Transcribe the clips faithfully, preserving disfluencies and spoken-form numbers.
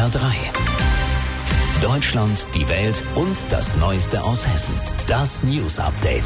R drei. Deutschland, die Welt und das Neueste aus Hessen. Das News Update.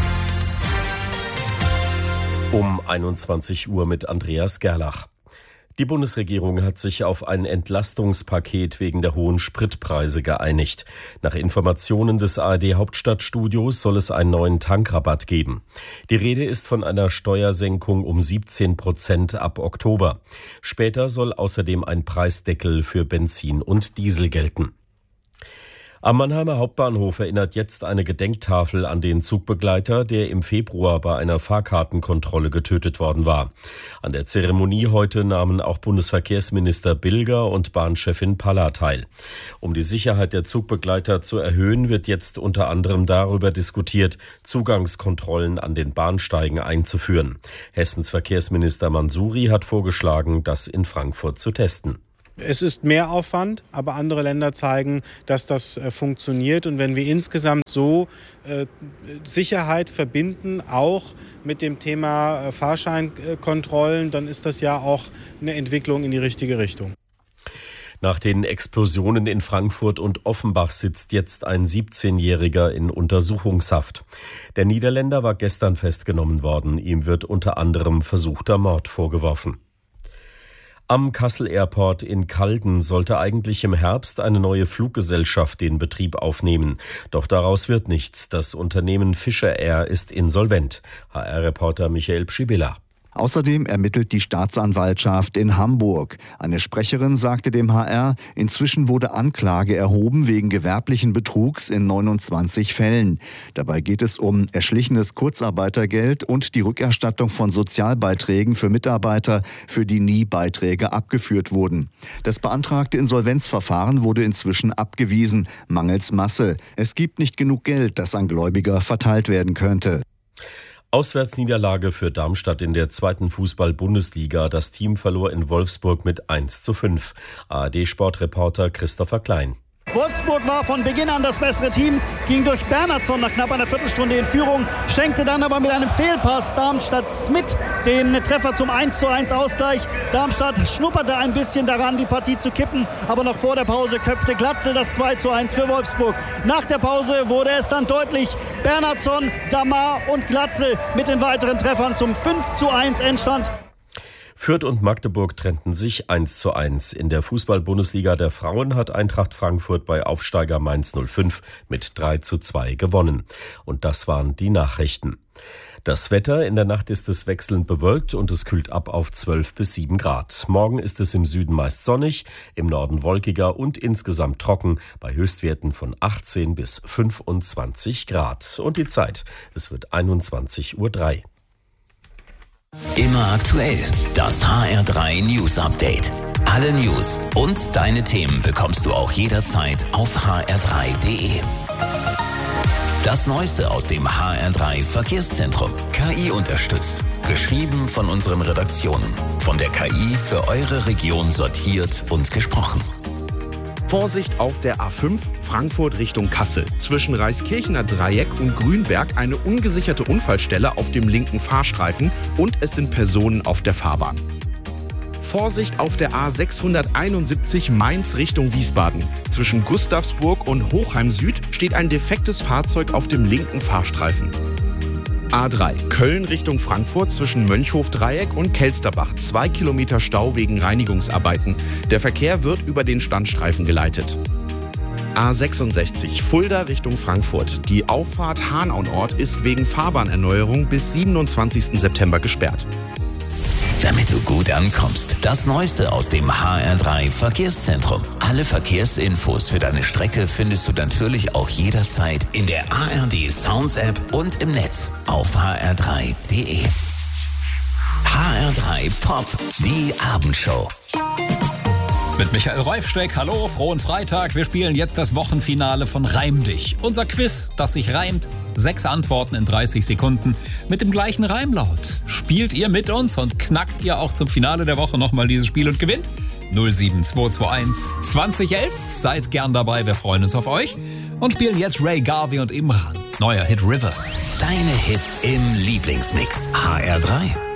Um einundzwanzig Uhr mit Andreas Gerlach. Die Bundesregierung hat sich auf ein Entlastungspaket wegen der hohen Spritpreise geeinigt. Nach Informationen des A R D-Hauptstadtstudios soll es einen neuen Tankrabatt geben. Die Rede ist von einer Steuersenkung um siebzehn Prozent ab Oktober. Später soll außerdem ein Preisdeckel für Benzin und Diesel gelten. Am Mannheimer Hauptbahnhof erinnert jetzt eine Gedenktafel an den Zugbegleiter, der im Februar bei einer Fahrkartenkontrolle getötet worden war. An der Zeremonie heute nahmen auch Bundesverkehrsminister Bilger und Bahnchefin Palla teil. Um die Sicherheit der Zugbegleiter zu erhöhen, wird jetzt unter anderem darüber diskutiert, Zugangskontrollen an den Bahnsteigen einzuführen. Hessens Verkehrsminister Mansouri hat vorgeschlagen, das in Frankfurt zu testen. Es ist mehr Aufwand, aber andere Länder zeigen, dass das äh, funktioniert. Und wenn wir insgesamt so äh, Sicherheit verbinden, auch mit dem Thema äh, Fahrscheinkontrollen, dann ist das ja auch eine Entwicklung in die richtige Richtung. Nach den Explosionen in Frankfurt und Offenbach sitzt jetzt ein siebzehnjähriger in Untersuchungshaft. Der Niederländer war gestern festgenommen worden. Ihm wird unter anderem versuchter Mord vorgeworfen. Am Kassel Airport in Calden sollte eigentlich im Herbst eine neue Fluggesellschaft den Betrieb aufnehmen. Doch daraus wird nichts. Das Unternehmen Fischer Air ist insolvent. H R-Reporter Michael Pschibilla. Außerdem ermittelt die Staatsanwaltschaft in Hamburg. Eine Sprecherin sagte dem H R, inzwischen wurde Anklage erhoben wegen gewerblichen Betrugs in neunundzwanzig Fällen. Dabei geht es um erschlichenes Kurzarbeitergeld und die Rückerstattung von Sozialbeiträgen für Mitarbeiter, für die nie Beiträge abgeführt wurden. Das beantragte Insolvenzverfahren wurde inzwischen abgewiesen, mangels Masse. Es gibt nicht genug Geld, das an Gläubiger verteilt werden könnte. Auswärtsniederlage für Darmstadt in der zweiten Fußball-Bundesliga. Das Team verlor in Wolfsburg mit eins zu fünf. A R D-Sportreporter Christopher Klein. Wolfsburg war von Beginn an das bessere Team, ging durch Bernhardsson nach knapp einer Viertelstunde in Führung, schenkte dann aber mit einem Fehlpass Darmstadt Smith den Treffer zum eins zu eins Ausgleich. Darmstadt schnupperte ein bisschen daran, die Partie zu kippen, aber noch vor der Pause köpfte Glatzel das zwei zu eins für Wolfsburg. Nach der Pause wurde es dann deutlich. Bernhardsson, Damar und Glatzel mit den weiteren Treffern zum fünf zu eins Endstand. Fürth und Magdeburg trennten sich eins zu eins. In der Fußball-Bundesliga der Frauen hat Eintracht Frankfurt bei Aufsteiger Mainz null fünf mit drei zu zwei gewonnen. Und das waren die Nachrichten. Das Wetter: In der Nacht ist es wechselnd bewölkt und es kühlt ab auf zwölf bis sieben Grad. Morgen ist es im Süden meist sonnig, im Norden wolkiger und insgesamt trocken bei Höchstwerten von achtzehn bis fünfundzwanzig Grad. Und die Zeit: Es wird einundzwanzig Uhr drei. Immer aktuell. Das H R drei News Update. Alle News und deine Themen bekommst du auch jederzeit auf h r drei punkt d e. Das Neueste aus dem H R drei Verkehrszentrum. K I unterstützt. Geschrieben von unseren Redaktionen. Von der K I für eure Region sortiert und gesprochen. Vorsicht auf der A fünf Frankfurt Richtung Kassel. Zwischen Reiskirchener Dreieck und Grünberg eine ungesicherte Unfallstelle auf dem linken Fahrstreifen und es sind Personen auf der Fahrbahn. Vorsicht auf der A sechshunderteinundsiebzig Mainz Richtung Wiesbaden. Zwischen Gustavsburg und Hochheim Süd steht ein defektes Fahrzeug auf dem linken Fahrstreifen. A drei Köln Richtung Frankfurt zwischen Mönchhof-Dreieck und Kelsterbach. Zwei Kilometer Stau wegen Reinigungsarbeiten. Der Verkehr wird über den Standstreifen geleitet. A sechsundsechzig Fulda Richtung Frankfurt. Die Auffahrt Hanauenort ist wegen Fahrbahnerneuerung bis siebenundzwanzigsten September gesperrt. Damit du gut ankommst, das Neueste aus dem H R drei Verkehrszentrum. Alle Verkehrsinfos für deine Strecke findest du natürlich auch jederzeit in der A R D Sounds App und im Netz auf h r drei punkt d e. H R drei Pop, die Abendshow. Mit Michael Reifsteck, hallo, frohen Freitag. Wir spielen jetzt das Wochenfinale von Reim dich. Unser Quiz, das sich reimt. Sechs Antworten in dreißig Sekunden mit dem gleichen Reimlaut. Spielt ihr mit uns und knackt ihr auch zum Finale der Woche nochmal dieses Spiel und gewinnt? null sieben zwei zwei eins zwanzig elf. Seid gern dabei, wir freuen uns auf euch. Und spielen jetzt Ray Garvey und Imran. Neuer Hit Rivers. Deine Hits im Lieblingsmix. H R drei.